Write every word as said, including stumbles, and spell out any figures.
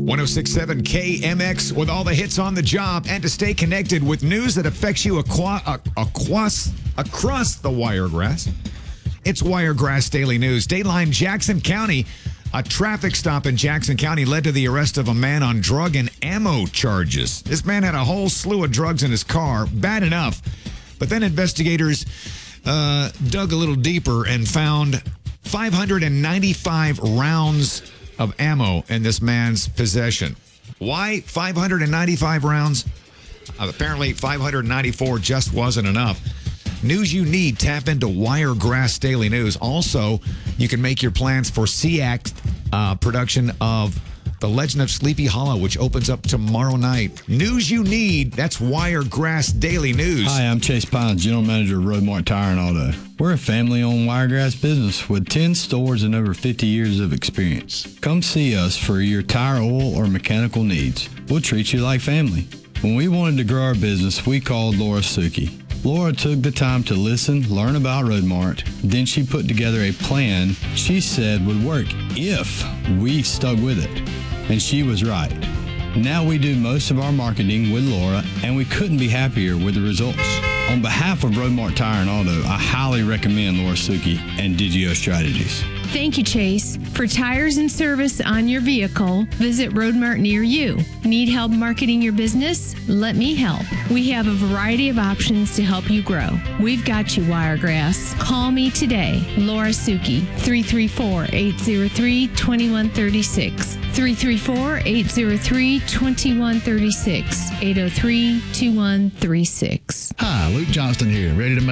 one oh six point seven K M X with all the hits on the job, and to stay connected with news that affects you aqua, uh, across, across the Wiregrass. It's Wiregrass Daily News. Dateline Jackson County. A traffic stop in Jackson County led to the arrest of a man on drug and ammo charges. This man had a whole slew of drugs in his car. Bad enough. But then investigators uh, dug a little deeper and found five hundred ninety-five rounds of ammo in this man's possession. Why five hundred ninety-five rounds? Uh, apparently five hundred ninety-four just wasn't enough. News you need, tap into Wiregrass Daily News. Also, you can make your plans for S E A C uh, production of The Legend of Sleepy Hollow, which opens up tomorrow night. News you need, that's Wiregrass Daily News. Hi, I'm Chase Pines, General Manager of Roadmark Tire and Auto. We're a family-owned Wiregrass business with ten stores and over fifty years of experience. Come see us for your tire, oil, or mechanical needs. We'll treat you like family. When we wanted to grow our business, we called Laura Suki. Laura took the time to listen, learn about Roadmart, then she put together a plan she said would work if we stuck with it. And she was right. Now we do most of our marketing with Laura, and we couldn't be happier with the results. On behalf of Roadmark Tire and Auto, I highly recommend Laura Suki and Digio Strategies. Thank you, Chase. For tires and service on your vehicle, visit Roadmart near you. Need help marketing your business? Let me help. We have a variety of options to help you grow. We've got you, Wiregrass. Call me today, Laura Suki, three three four, eight zero three, two one three six, three three four, eight zero three, two one three six, eight zero three, two one three six. Hi, Luke Johnston here, ready to make